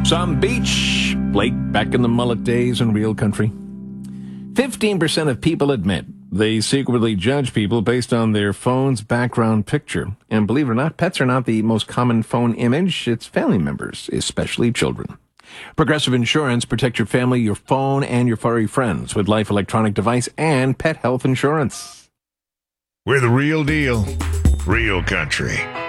Some beach, Blake, back in the mullet days in real country. 15% of people admit they secretly judge people based on their phone's background picture. And believe it or not, pets are not the most common phone image. It's family members, especially children. Progressive Insurance, protect your family, your phone, and your furry friends with Life Electronic Device and Pet Health Insurance. We're the real deal, real country.